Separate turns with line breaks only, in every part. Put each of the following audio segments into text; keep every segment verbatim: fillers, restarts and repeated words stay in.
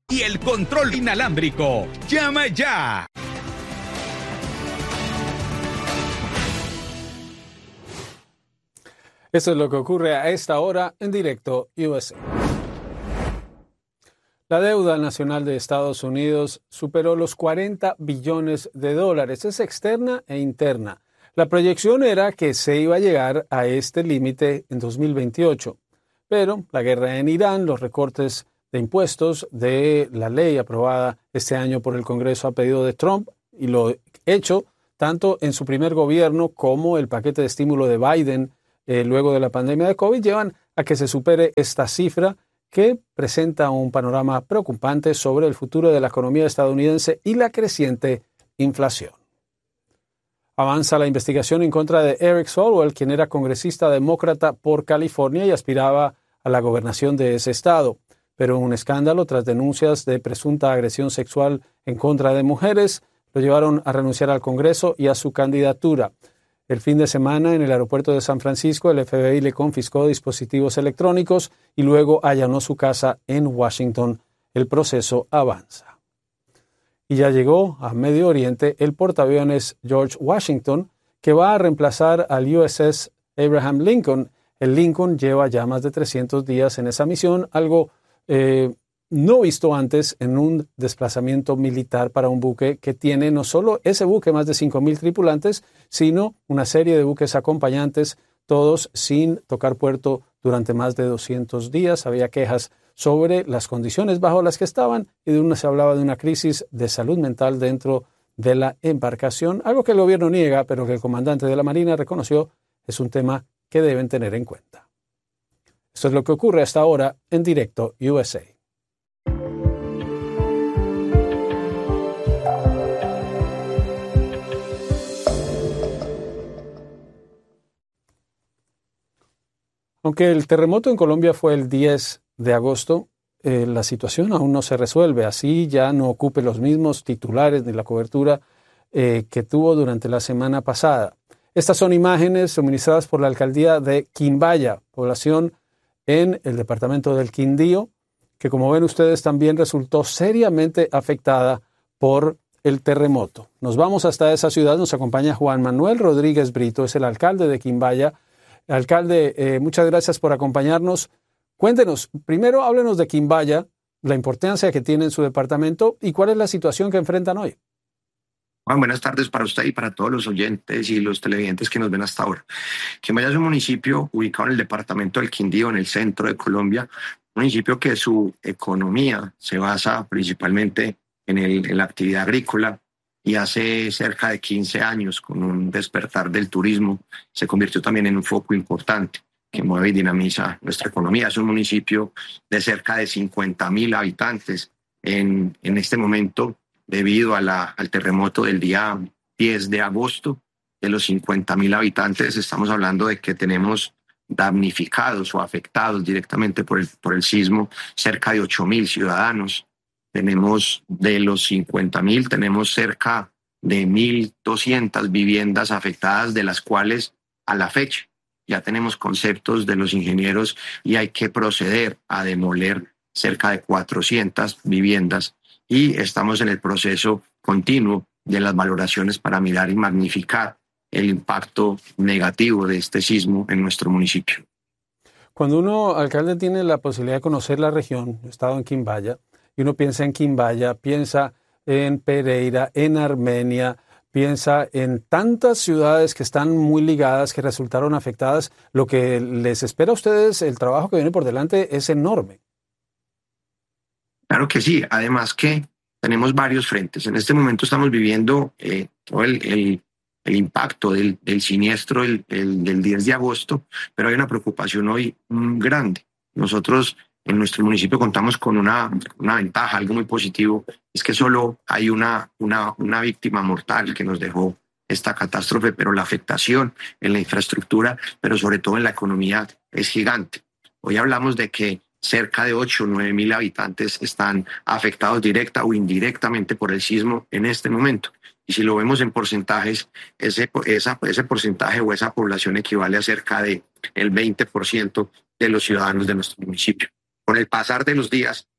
y el control inalámbrico. ¡Llama ya!
Eso es lo que ocurre a esta hora en Directo U S A. La deuda nacional de Estados Unidos superó los cuarenta billones de dólares. Es externa e interna. La proyección era que se iba a llegar a este límite en dos mil veintiocho. Pero la guerra en Irán, los recortes de impuestos de la ley aprobada este año por el Congreso a pedido de Trump y lo hecho tanto en su primer gobierno como el paquete de estímulo de Biden eh, luego de la pandemia de COVID llevan a que se supere esta cifra que presenta un panorama preocupante sobre el futuro de la economía estadounidense y la creciente inflación. Avanza la investigación en contra de Eric Swalwell, quien era congresista demócrata por California y aspiraba a la gobernación de ese estado. Pero un escándalo tras denuncias de presunta agresión sexual en contra de mujeres lo llevaron a renunciar al Congreso y a su candidatura. El fin de semana, en el aeropuerto de San Francisco, el F B I le confiscó dispositivos electrónicos y luego allanó su casa en Washington. El proceso avanza. Y ya llegó a Medio Oriente el portaaviones George Washington, que va a reemplazar al U S S Abraham Lincoln. El Lincoln lleva ya más de trescientos días en esa misión, algo eh, no visto antes en un desplazamiento militar para un buque que tiene no solo ese buque más de cinco mil tripulantes, sino una serie de buques acompañantes, todos sin tocar puerto durante más de doscientos días. Había quejas sobre las condiciones bajo las que estaban y de una se hablaba de una crisis de salud mental dentro de la embarcación, algo que el gobierno niega, pero que el comandante de la Marina reconoció es un tema que deben tener en cuenta. Esto es lo que ocurre hasta ahora en Directo U S A. Aunque el terremoto en Colombia fue el diez de agosto, eh, la situación aún no se resuelve. Así ya no ocupe los mismos titulares ni la cobertura eh, que tuvo durante la semana pasada. Estas son imágenes suministradas por la alcaldía de Quimbaya, población en el departamento del Quindío, que como ven ustedes también resultó seriamente afectada por el terremoto. Nos vamos hasta esa ciudad, nos acompaña Juan Manuel Rodríguez Brito, es el alcalde de Quimbaya. Alcalde, eh, muchas gracias por acompañarnos. Cuéntenos, primero háblenos de Quimbaya, la importancia que tiene en su departamento y cuál es la situación que enfrentan hoy.
Juan, buenas tardes para usted y para todos los oyentes y los televidentes que nos ven hasta ahora. Quimbaya es un municipio ubicado en el departamento del Quindío, en el centro de Colombia, un municipio que su economía se basa principalmente en, el, en la actividad agrícola. Y hace cerca de quince años, con un despertar del turismo, se convirtió también en un foco importante que mueve y dinamiza nuestra economía. Es un municipio de cerca de cincuenta mil habitantes en, en este momento, debido a la, al terremoto del día diez de agosto. De los cincuenta mil habitantes, estamos hablando de que tenemos damnificados o afectados directamente por el, por el sismo cerca de ocho mil ciudadanos. Tenemos de los cincuenta mil, tenemos cerca de mil doscientas viviendas afectadas, de las cuales a la fecha ya tenemos conceptos de los ingenieros y hay que proceder a demoler cerca de cuatrocientas viviendas y estamos en el proceso continuo de las valoraciones para mirar y magnificar el impacto negativo de este sismo en nuestro municipio.
Cuando uno, alcalde, tiene la posibilidad de conocer la región, he estado en Quimbaya, y uno piensa en Quimbaya, piensa en Pereira, en Armenia, piensa en tantas ciudades que están muy ligadas, que resultaron afectadas. Lo que les espera a ustedes, el trabajo que viene por delante, es enorme.
Claro que sí, además que tenemos varios frentes. En este momento estamos viviendo eh, todo el, el, el impacto del, del siniestro el, el, del diez de agosto, pero hay una preocupación hoy mm, grande. Nosotros en nuestro municipio contamos con una, una ventaja, algo muy positivo, es que solo hay una, una, una víctima mortal que nos dejó esta catástrofe, pero la afectación en la infraestructura, pero sobre todo en la economía, es gigante. Hoy hablamos de que cerca de ocho o nueve mil habitantes están afectados directa o indirectamente por el sismo en este momento. Y si lo vemos en porcentajes, ese, esa, ese porcentaje o esa población equivale a cerca del veinte por ciento de los ciudadanos de nuestro municipio. Con el pasar de los días,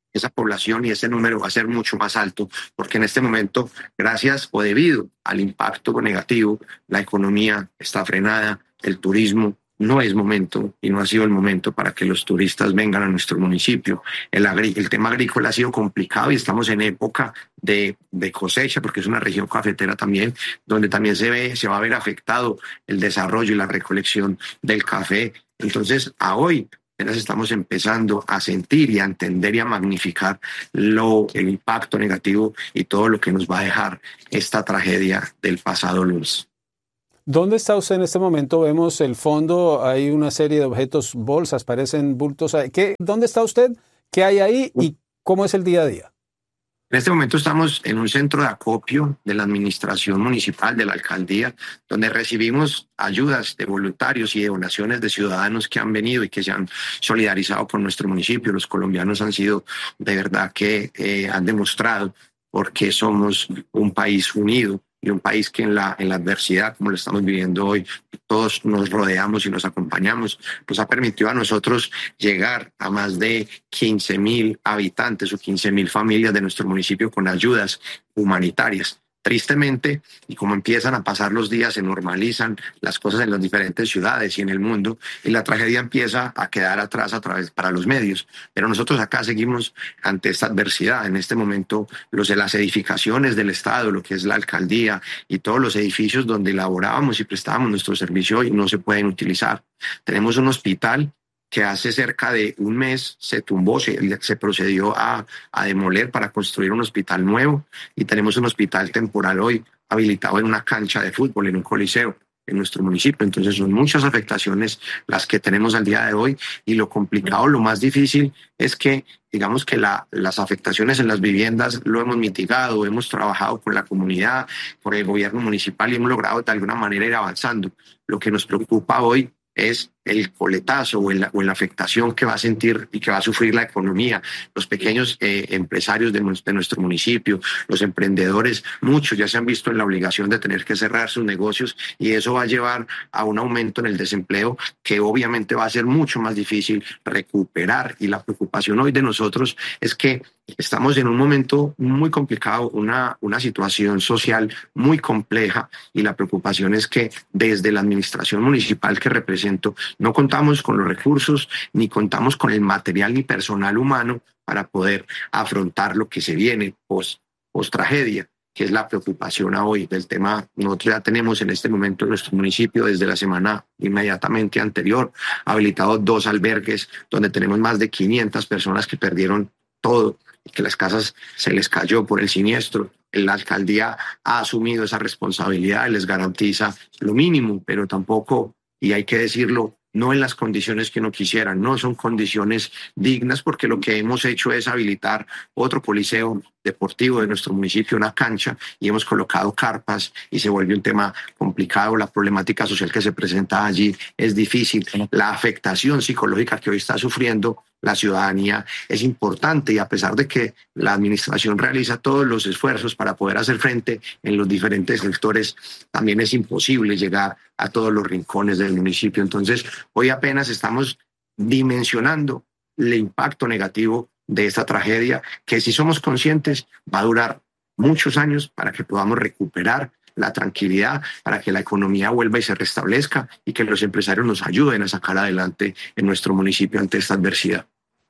esa población y ese número va a ser mucho más alto, porque en este momento, gracias o debido al impacto negativo, la economía está frenada, el turismo no es momento y no ha sido el momento para que los turistas vengan a nuestro municipio. El, agri el tema agrícola ha sido complicado y estamos en época de, de cosecha, porque es una región cafetera también, donde también se ve, se va a ver afectado el desarrollo y la recolección del café. Entonces, a hoy apenas estamos empezando a sentir y a entender y a magnificar lo, el impacto negativo y todo lo que nos va a dejar esta tragedia del pasado lunes.
¿Dónde está usted en este momento? Vemos el fondo, hay una serie de objetos, bolsas, parecen bultos. ¿Qué, ¿Dónde está usted? ¿Qué hay ahí y cómo es el día a día?
En este momento estamos en un centro de acopio de la administración municipal, de la alcaldía, donde recibimos ayudas de voluntarios y de donaciones de ciudadanos que han venido y que se han solidarizado con nuestro municipio. Los colombianos han sido de verdad que eh, han demostrado por qué somos un país unido y un país que en la, en la adversidad, como lo estamos viviendo hoy, todos nos rodeamos y nos acompañamos, nos ha permitido a nosotros llegar a más de quince mil habitantes o quince mil familias de nuestro municipio con ayudas humanitarias. Tristemente, y como empiezan a pasar los días, se normalizan las cosas en las diferentes ciudades y en el mundo, y la tragedia empieza a quedar atrás a través para los medios. Pero nosotros acá seguimos ante esta adversidad. En este momento, los de las edificaciones del Estado, lo que es la alcaldía y todos los edificios donde laborábamos y prestábamos nuestro servicio hoy no se pueden utilizar. Tenemos un hospital que hace cerca de un mes se tumbó, se, se procedió a, a demoler para construir un hospital nuevo, y tenemos un hospital temporal hoy habilitado en una cancha de fútbol, en un coliseo en nuestro municipio. Entonces son muchas afectaciones las que tenemos al día de hoy, y lo complicado, lo más difícil es que digamos que la, las afectaciones en las viviendas lo hemos mitigado, hemos trabajado con la comunidad, con el gobierno municipal y hemos logrado de alguna manera ir avanzando. Lo que nos preocupa hoy es el coletazo o, el, o la afectación que va a sentir y que va a sufrir la economía, los pequeños eh, empresarios de, de nuestro municipio, los emprendedores. Muchos ya se han visto en la obligación de tener que cerrar sus negocios, y eso va a llevar a un aumento en el desempleo que obviamente va a ser mucho más difícil recuperar. Y la preocupación hoy de nosotros es que estamos en un momento muy complicado, una, una situación social muy compleja, y la preocupación es que desde la administración municipal que represento no contamos con los recursos, ni contamos con el material ni personal humano para poder afrontar lo que se viene post, post tragedia, que es la preocupación a hoy del tema. Nosotros ya tenemos en este momento en nuestro municipio, desde la semana inmediatamente anterior, habilitados dos albergues donde tenemos más de quinientas personas que perdieron todo, y que las casas se les cayó por el siniestro. La alcaldía ha asumido esa responsabilidad y les garantiza lo mínimo, pero tampoco, y hay que decirlo, no en las condiciones que uno quisiera, no son condiciones dignas, porque lo que hemos hecho es habilitar otro coliseo deportivo de nuestro municipio, una cancha, y hemos colocado carpas, y se vuelve un tema complicado. La problemática social que se presenta allí es difícil. La afectación psicológica que hoy está sufriendo la ciudadanía es importante, y a pesar de que la administración realiza todos los esfuerzos para poder hacer frente en los diferentes sectores, también es imposible llegar a todos los rincones del municipio. Entonces, hoy apenas estamos dimensionando el impacto negativo de esta tragedia, que si somos conscientes va a durar muchos años para que podamos recuperar la tranquilidad, para que la economía vuelva y se restablezca, y que los empresarios nos ayuden a sacar adelante en nuestro municipio ante esta adversidad.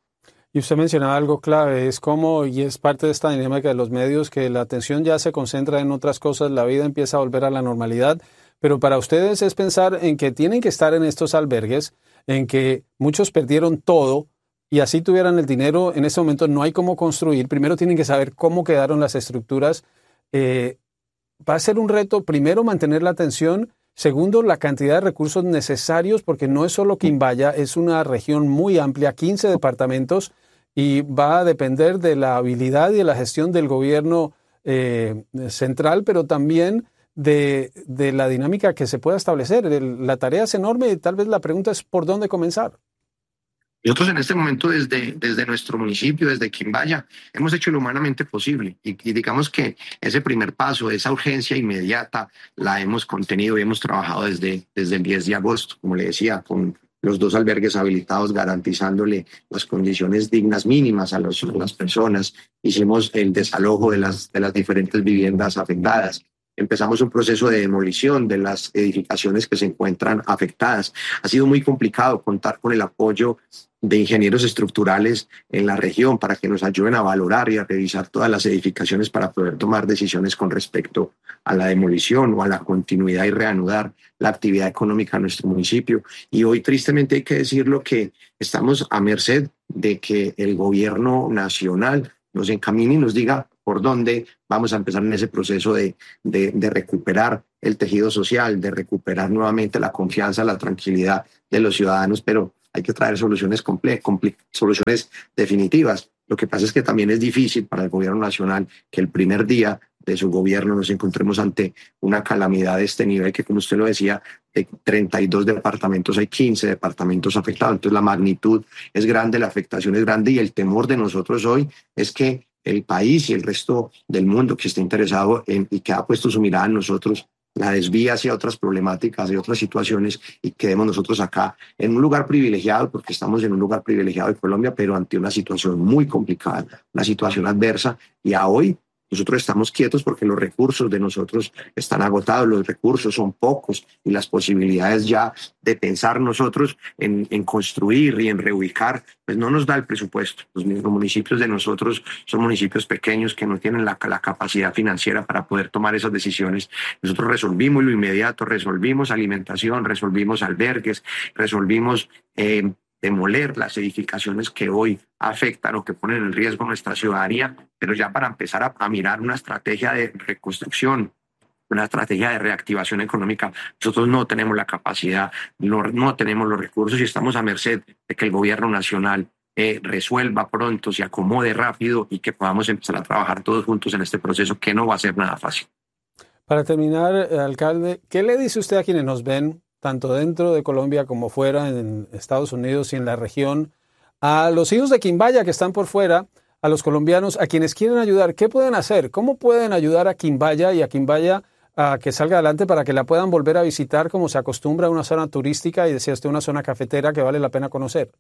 Y usted mencionaba algo clave, es como, y es parte de esta dinámica de los medios, que la atención ya se concentra en otras cosas, la vida empieza a volver a la normalidad, pero para ustedes es pensar en que tienen que estar en estos albergues, en que muchos perdieron todo, y así tuvieran el dinero, en este momento no hay cómo construir. Primero tienen que saber cómo quedaron las estructuras. Eh, va a ser un reto, primero, mantener la atención. Segundo, la cantidad de recursos necesarios, porque no es solo Quimbaya, es una región muy amplia, quince departamentos, y va a depender de la habilidad y de la gestión del gobierno eh, central, pero también de, de la dinámica que se pueda establecer. El, la tarea es enorme, y tal vez la pregunta es ¿por dónde comenzar?
Nosotros en este momento desde, desde nuestro municipio, desde Quimbaya, hemos hecho lo humanamente posible, y, y digamos que ese primer paso, esa urgencia inmediata, la hemos contenido y hemos trabajado desde, desde el diez de agosto, como le decía, con los dos albergues habilitados, garantizándole las condiciones dignas mínimas a, los, a las personas. Hicimos el desalojo de las, de las diferentes viviendas afectadas. Empezamos un proceso de demolición de las edificaciones que se encuentran afectadas. Ha sido muy complicado contar con el apoyo de ingenieros estructurales en la región para que nos ayuden a valorar y a revisar todas las edificaciones para poder tomar decisiones con respecto a la demolición o a la continuidad y reanudar la actividad económica en nuestro municipio. Y hoy, tristemente, hay que decirlo que estamos a merced de que el gobierno nacional nos encamine y nos diga por dónde vamos a empezar en ese proceso de, de, de recuperar el tejido social, de recuperar nuevamente la confianza, la tranquilidad de los ciudadanos, pero hay que traer soluciones complejas, soluciones definitivas. Lo que pasa es que también es difícil para el gobierno nacional que el primer día de su gobierno nos encontremos ante una calamidad de este nivel, que como usted lo decía, de treinta y dos departamentos hay quince departamentos afectados. Entonces la magnitud es grande, la afectación es grande, y el temor de nosotros hoy es que el país y el resto del mundo que esté interesado en, y que ha puesto su mirada en nosotros, la desvía hacia otras problemáticas y otras situaciones, y quedemos nosotros acá en un lugar privilegiado, porque estamos en un lugar privilegiado de Colombia, pero ante una situación muy complicada, una situación adversa. Y a hoy nosotros estamos quietos porque los recursos de nosotros están agotados, los recursos son pocos, y las posibilidades ya de pensar nosotros en, en construir y en reubicar, pues no nos da el presupuesto. Los, los municipios de nosotros son municipios pequeños que no tienen la, la capacidad financiera para poder tomar esas decisiones. Nosotros resolvimos lo inmediato, resolvimos alimentación, resolvimos albergues, resolvimos eh, demoler las edificaciones que hoy afectan o que ponen en riesgo nuestra ciudadanía, pero ya para empezar a, a mirar una estrategia de reconstrucción, una estrategia de reactivación económica, nosotros no tenemos la capacidad, no, no tenemos los recursos, y estamos a merced de que el gobierno nacional eh, resuelva pronto, se acomode rápido, y que podamos empezar a trabajar todos juntos en este proceso, que no va a ser nada fácil.
Para terminar, alcalde, ¿qué le dice usted a quienes nos ven, tanto dentro de Colombia como fuera, en Estados Unidos y en la región, a los hijos de Quimbaya que están por fuera, a los colombianos, a quienes quieren ayudar? ¿Qué pueden hacer? ¿Cómo pueden ayudar a Quimbaya y a Quimbaya a que salga adelante, para que la puedan volver a visitar como se acostumbra a una zona turística y, decía usted, una zona cafetera que vale la pena conocer?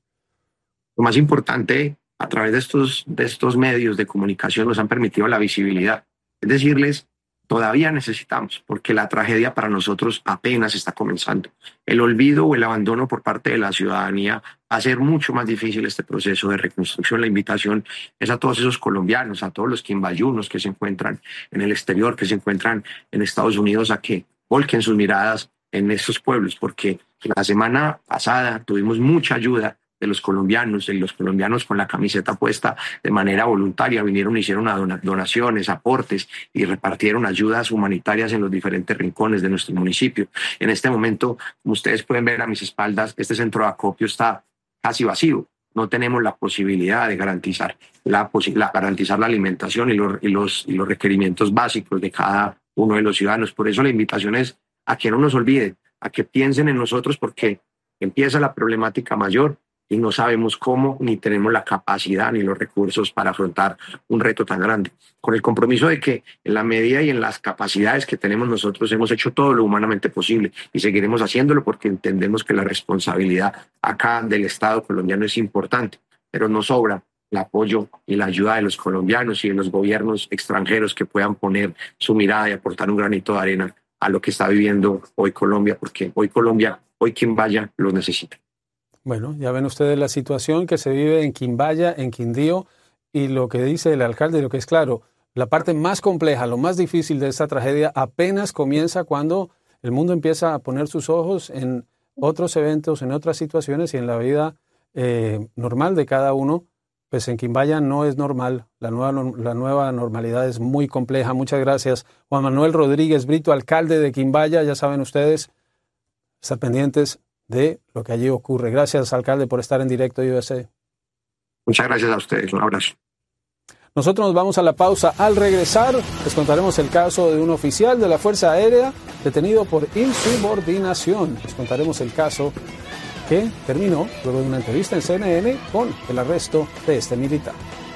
Lo más importante, a través de estos, de estos medios de comunicación, nos han permitido la visibilidad. Es decirles, todavía necesitamos, porque la tragedia para nosotros apenas está comenzando. El olvido o el abandono por parte de la ciudadanía va a hacer mucho más difícil este proceso de reconstrucción. La invitación es a todos esos colombianos, a todos los quimbayunos que se encuentran en el exterior, que se encuentran en Estados Unidos, a que volquen sus miradas en estos pueblos, porque la semana pasada tuvimos mucha ayuda de los colombianos, y los colombianos con la camiseta puesta de manera voluntaria vinieron, hicieron donaciones, aportes, y repartieron ayudas humanitarias en los diferentes rincones de nuestro municipio. En este momento, como ustedes pueden ver a mis espaldas, este centro de acopio está casi vacío. No tenemos la posibilidad de garantizar la, la, garantizar la alimentación y los, y, los, y los requerimientos básicos de cada uno de los ciudadanos. Por eso la invitación es a que no nos olviden, a que piensen en nosotros, porque empieza la problemática mayor y no sabemos cómo, ni tenemos la capacidad ni los recursos para afrontar un reto tan grande. Con el compromiso de que en la medida y en las capacidades que tenemos nosotros hemos hecho todo lo humanamente posible, y seguiremos haciéndolo, porque entendemos que la responsabilidad acá del Estado colombiano es importante, pero nos sobra el apoyo y la ayuda de los colombianos y de los gobiernos extranjeros que puedan poner su mirada y aportar un granito de arena a lo que está viviendo hoy Colombia, porque hoy Colombia, hoy Quimbaya lo necesita.
Bueno, ya ven ustedes la situación que se vive en Quimbaya, en Quindío, y lo que dice el alcalde, lo que es claro, la parte más compleja, lo más difícil de esta tragedia apenas comienza cuando el mundo empieza a poner sus ojos en otros eventos, en otras situaciones y en la vida eh, normal de cada uno. Pues en Quimbaya no es normal, la nueva, la nueva normalidad es muy compleja. Muchas gracias, Juan Manuel Rodríguez Brito, alcalde de Quimbaya. Ya saben ustedes, estar pendientes de lo que allí ocurre. Gracias, alcalde, por estar en directo U S A.
Muchas gracias a ustedes. Un abrazo.
Nosotros nos vamos a la pausa. Al regresar, les contaremos el caso de un oficial de la Fuerza Aérea detenido por insubordinación. Les contaremos el caso que terminó luego de una entrevista en C N N con el arresto de este militar.